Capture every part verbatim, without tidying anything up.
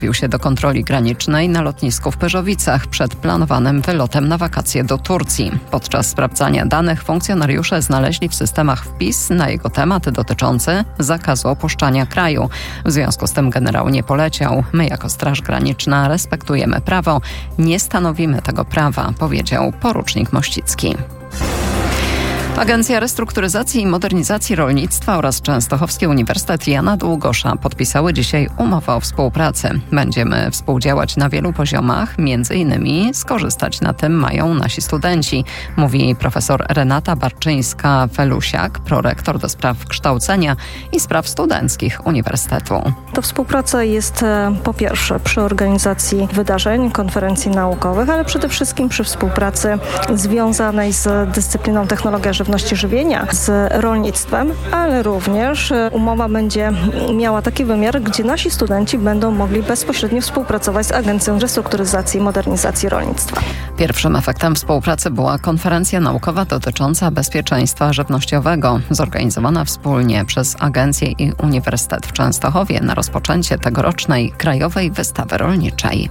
Wbił się do kontroli granicznej na lotnisku w Pyrzowicach przed planowanym wylotem na wakacje do Turcji. Podczas sprawdzania danych funkcjonariusze znaleźli w systemach wpis na jego temat dotyczący zakazu opuszczania kraju. W związku z tym generał nie poleciał. My jako Straż Graniczna respektujemy prawo, nie stanowimy tego prawa, powiedział porucznik Mościcki. Agencja Restrukturyzacji i Modernizacji Rolnictwa oraz Częstochowski Uniwersytet Jana Długosza podpisały dzisiaj umowę o współpracy. Będziemy współdziałać na wielu poziomach, między innymi skorzystać na tym mają nasi studenci, mówi profesor Renata Barczyńska-Felusiak, prorektor do spraw kształcenia i spraw studenckich Uniwersytetu. Ta współpraca jest po pierwsze przy organizacji wydarzeń, konferencji naukowych, ale przede wszystkim przy współpracy związanej z dyscypliną technologia żywności żywienia, z rolnictwem, ale również umowa będzie miała taki wymiar, gdzie nasi studenci będą mogli bezpośrednio współpracować z Agencją Restrukturyzacji i Modernizacji Rolnictwa. Pierwszym efektem współpracy była konferencja naukowa dotycząca bezpieczeństwa żywnościowego, zorganizowana wspólnie przez Agencję i Uniwersytet w Częstochowie na rozpoczęcie tegorocznej Krajowej Wystawy Rolniczej.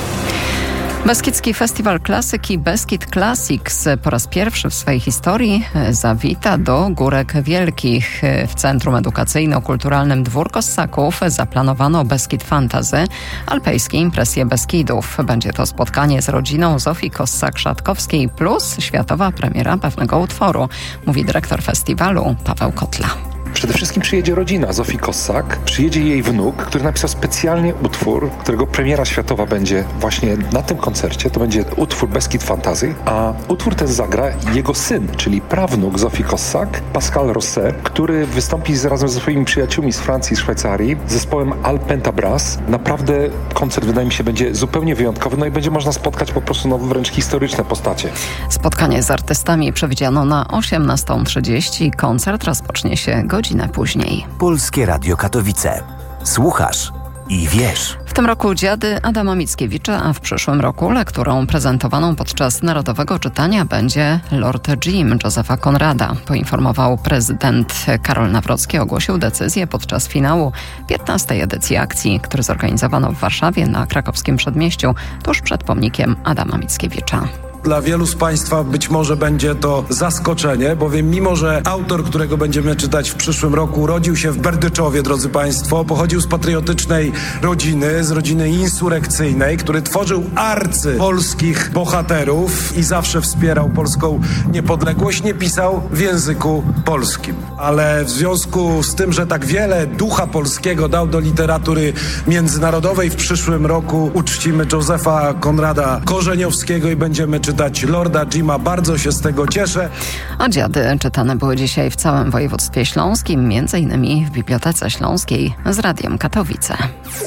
Beskidzki Festiwal Klasyki Beskid Classics po raz pierwszy w swojej historii zawita do Górek Wielkich. W Centrum Edukacyjno-Kulturalnym Dwór Kossaków zaplanowano Beskid Fantasy, alpejskie impresje Beskidów. Będzie to spotkanie z rodziną Zofii Kossak-Szatkowskiej plus światowa premiera pewnego utworu, mówi dyrektor festiwalu Paweł Kotla. Przede wszystkim przyjedzie rodzina Zofii Kossak, przyjedzie jej wnuk, który napisał specjalnie utwór, którego premiera światowa będzie właśnie na tym koncercie. To będzie utwór Beskid Fantasy, a utwór ten zagra jego syn, czyli prawnuk Zofii Kossak, Pascal Rosset, który wystąpi z, razem ze swoimi przyjaciółmi z Francji i Szwajcarii, z zespołem Alpenta Brass. Naprawdę koncert, wydaje mi się, będzie zupełnie wyjątkowy, no i będzie można spotkać po prostu no, wręcz historyczne postacie. Spotkanie z artystami przewidziano na osiemnastą trzydzieści. Koncert rozpocznie się godzinę później. Polskie Radio Katowice. Słuchasz i wiesz. W tym roku Dziady Adama Mickiewicza, a w przyszłym roku lekturą prezentowaną podczas Narodowego Czytania będzie Lord Jim Josepha Conrada. Poinformował prezydent Karol Nawrocki, ogłosił decyzję podczas finału piętnastej edycji akcji, który zorganizowano w Warszawie na krakowskim Przedmieściu, tuż przed pomnikiem Adama Mickiewicza. Dla wielu z Państwa być może będzie to zaskoczenie, bowiem mimo, że autor, którego będziemy czytać w przyszłym roku, urodził się w Berdyczowie, drodzy Państwo, pochodził z patriotycznej rodziny, z rodziny insurekcyjnej, który tworzył arcy polskich bohaterów i zawsze wspierał polską niepodległość, nie pisał w języku polskim. Ale w związku z tym, że tak wiele ducha polskiego dał do literatury międzynarodowej, w przyszłym roku uczcimy Josepha Conrada Korzeniowskiego i będziemy czytać Lorda Jima. Bardzo się z tego cieszę. A Dziady czytane były dzisiaj w całym województwie śląskim, między innymi w Bibliotece Śląskiej z Radiem Katowice.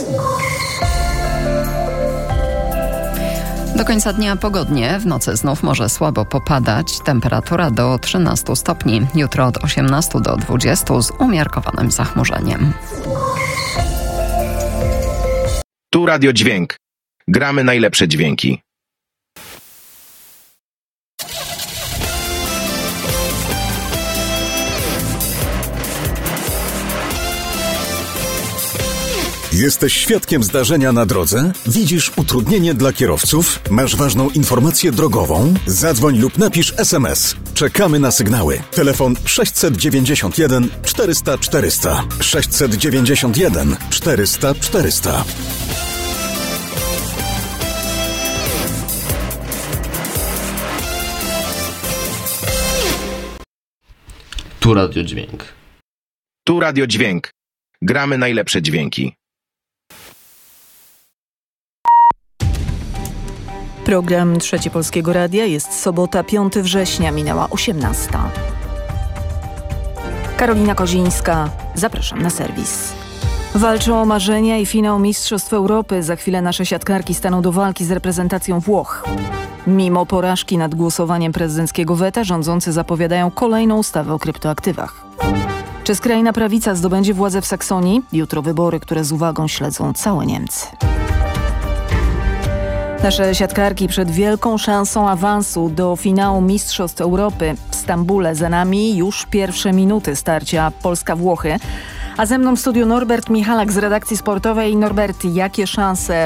Do końca dnia pogodnie, w nocy znów może słabo popadać, temperatura do trzynastu stopni, jutro od osiemnastu do dwudziestu z umiarkowanym zachmurzeniem. Tu Radio Dźwięk. Gramy najlepsze dźwięki. Jesteś świadkiem zdarzenia na drodze? Widzisz utrudnienie dla kierowców? Masz ważną informację drogową? Zadzwoń lub napisz es em es. Czekamy na sygnały. Telefon sześćset dziewięćdziesiąt jeden czterysta czterysta. sześćset dziewięćdziesiąt jeden czterysta czterysta. Tu Radio Dźwięk. Tu Radio Dźwięk. Gramy najlepsze dźwięki. Program Trzeci Polskiego Radia. Jest sobota, piątego września, minęła osiemnasta. Karolina Kozińska. Zapraszam na serwis. Walczą o marzenia i finał Mistrzostw Europy. Za chwilę nasze siatkarki staną do walki z reprezentacją Włoch. Mimo porażki nad głosowaniem prezydenckiego weta, rządzący zapowiadają kolejną ustawę o kryptoaktywach. Czy skrajna prawica zdobędzie władzę w Saksonii? Jutro wybory, które z uwagą śledzą całe Niemcy. Nasze siatkarki przed wielką szansą awansu do finału Mistrzostw Europy w Stambule. Za nami już pierwsze minuty starcia Polska-Włochy. A ze mną w studiu Norbert Michalak z redakcji sportowej. Norbert, jakie szanse